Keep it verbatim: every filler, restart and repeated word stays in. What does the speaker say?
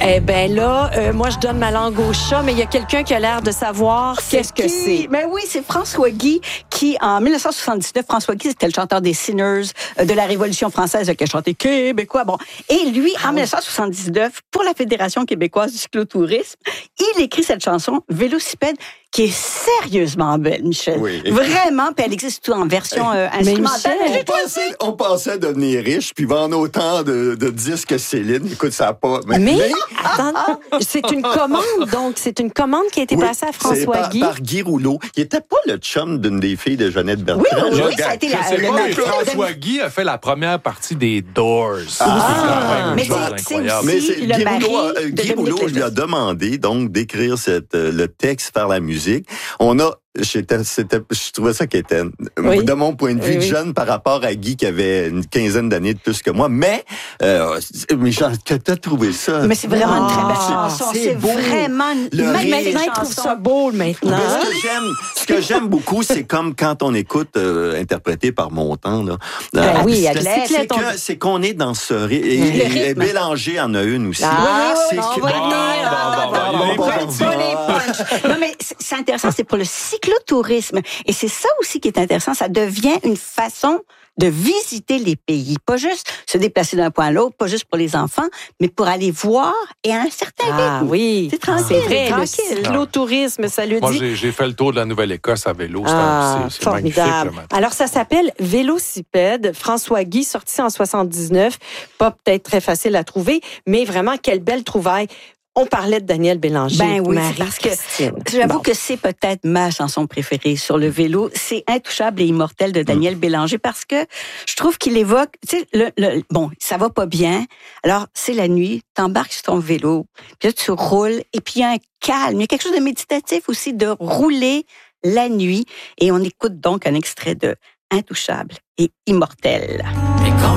Eh bien là, euh, moi, je donne ma langue au chat, mais il y a quelqu'un qui a l'air de savoir qu'est-ce que c'est. Ben oui, c'est François Guy qui, en dix-neuf cent soixante-dix-neuf, François Guy, c'était le chanteur des Sinners euh, de la Révolution française qui a chanté québécois. Bon. Et lui, en dix-neuf cent soixante-dix-neuf, pour la Fédération québécoise du cyclotourisme, il écrit cette chanson, Vélocipède, qui est sérieusement belle, Michel. Oui. Vraiment, puis elle existe tout en version euh, instrumentale. On pensait, on pensait devenir riche, puis vendre autant de, de disques que Céline. Écoute, ça n'a pas... Mais, mais, mais attends, c'est une commande, donc. C'est une commande qui a été oui, passée à François par, Guy. par Guy Rouleau. Il n'était pas le chum d'une des filles de Jeannette Bertrand. Oui, oui, oui, ça a été la... Je sais pas, mais François Guy a fait la première partie des Doors. Ah, c'est quand même une chose incroyable. Mais c'est, Guy Rouleau, euh, Guy Rouleau lui a demandé, donc, d'écrire cette, euh, le texte, faire la musique. On a J'étais, c'était, je trouvais ça qui était, oui. de mon point de vue, oui, oui. jeune par rapport à Guy qui avait une quinzaine d'années de plus que moi. Mais, euh, mais genre, que t'as trouvé ça? Mais c'est vraiment oh, une très belle chanson. C'est, c'est vraiment le Même maintenant, il trouve ça beau, maintenant. Mais ce que j'aime, ce que j'aime beaucoup, c'est comme quand on écoute, euh, interprété par Montand, là. Ben oui, c'est, c'est, c'est, que, c'est qu'on est dans ce rythme. Et, et Bélanger en a une aussi. Ah, c'est que, non, mais c'est intéressant, c'est pour le cyclotourisme. Et c'est ça aussi qui est intéressant. Ça devient une façon de visiter les pays. Pas juste se déplacer d'un point à l'autre, pas juste pour les enfants, mais pour aller voir et à un certain rythme. Ah oui. C'est tranquille. C'est vrai, tranquille. Le cyclotourisme, ça le Moi, dit. Moi, j'ai, j'ai fait le tour de la Nouvelle-Écosse à vélo. C'est, ah, un, c'est, c'est magnifique. Là, alors, ça s'appelle Vélocipède. François Guy, sorti en soixante-dix-neuf. Pas peut-être très facile à trouver, mais vraiment, quelle belle trouvaille. On parlait de Daniel Bélanger. Ben oui, parce que j'avoue bon. que c'est peut-être ma chanson préférée sur le vélo. C'est Intouchable et immortel de Daniel mmh. Bélanger parce que je trouve qu'il évoque, tu sais, le, le, bon, ça va pas bien. Alors, c'est la nuit, t'embarques sur ton vélo, puis là, tu roules, et puis il y a un calme. Il y a quelque chose de méditatif aussi de rouler la nuit. Et on écoute donc un extrait de Intouchable et immortel.